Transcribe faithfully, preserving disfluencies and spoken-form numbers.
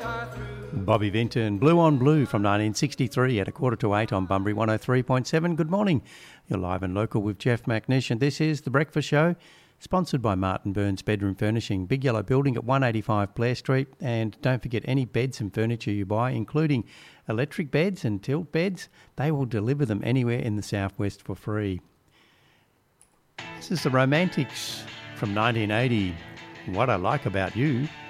Bobby Vinton, Blue on Blue from nineteen sixty-three at a quarter to eight on Bunbury one oh three point seven. Good morning. You're live and local with Jeff McNish, and this is The Breakfast Show, sponsored by Martin Burns Bedroom Furnishing, Big Yellow Building at one eighty-five Blair Street. And don't forget, any beds and furniture you buy, including electric beds and tilt beds, they will deliver them anywhere in the southwest for free. This is The Romantics from nineteen eighty. What I Like About You.